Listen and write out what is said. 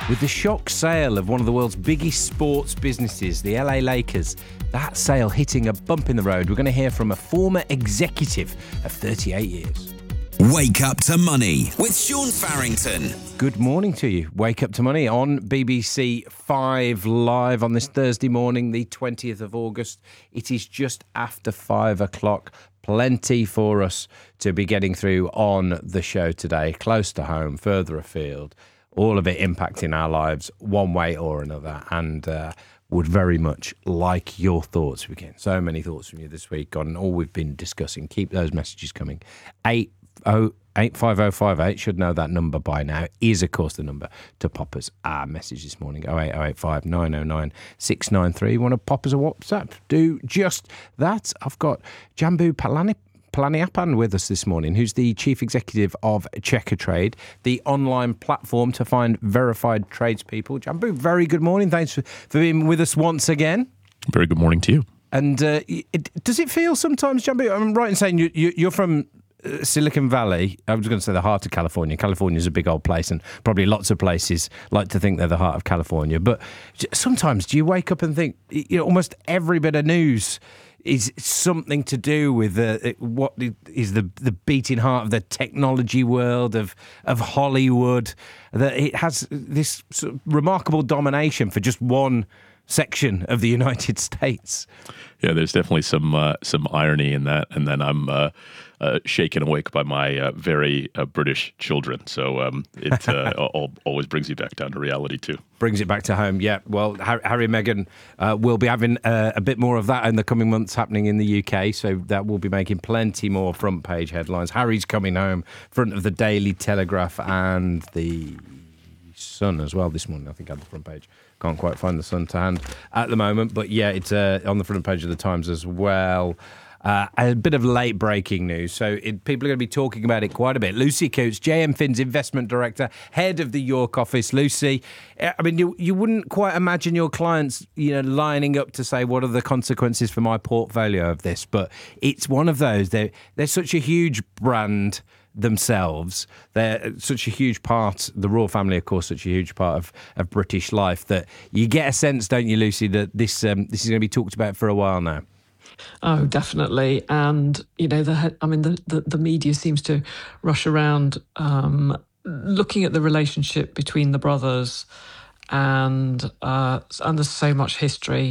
With the shock sale of one of the world's biggest sports businesses, the LA Lakers, that sale hitting a bump in the road, we're going to hear from a former executive of 38 years. Wake Up to Money with Sean Farrington. Good morning to you. Wake Up to Money on BBC 5 Live on this Thursday morning, the 20th of August. It is just after 5 o'clock. Plenty for us to be getting through on the show today. Close to home, further afield. All of it impacting our lives one way or another, and would very much like your thoughts. We're getting so many thoughts from you this week on all we've been discussing. Keep those messages coming. 85058, should know that number by now, is of course the number to pop us our message this morning. 08085 909 693. Want to pop us a WhatsApp? Do just that. I've got Jambu Palaniappan with us this morning, who's the Chief Executive of Checkatrade, the online platform to find verified tradespeople. Jambu, very good morning. Thanks for being with us once again. Very good morning to you. And does it feel sometimes, Jambu, I'm right in saying you're from Silicon Valley. I was going to say the heart of California. California's a big old place, and probably lots of places like to think they're the heart of California. But sometimes do you wake up and think, almost every bit of news is something to do with what is the beating heart of the technology world, of Hollywood, that it has this sort of remarkable domination for just one section of the United States? Yeah, there's definitely some irony in that, and then I'm shaken awake by my very British children. So it always brings you back down to reality too. Brings it back to home, yeah. Well, Harry and Meghan will be having a bit more of that in the coming months happening in the UK, so that will be making plenty more front page headlines. Harry's coming home, front of the Daily Telegraph and the Sun as well this morning. I think I had the front page. Can't quite find the Sun to hand at the moment, but yeah, it's on the front page of the Times as well. A bit of late breaking news, so people are going to be talking about it quite a bit. Lucy Coates, JM Finn's investment director, head of the York office. Lucy, I mean, you wouldn't quite imagine your clients, lining up to say, what are the consequences for my portfolio of this? But it's one of those. They're such a huge brand themselves. They're such a huge part, the royal family, of course, such a huge part of British life, that you get a sense, don't you, Lucy, that this is going to be talked about for a while now. Oh, definitely. And, the media seems to rush around looking at the relationship between the brothers, and there's so much history.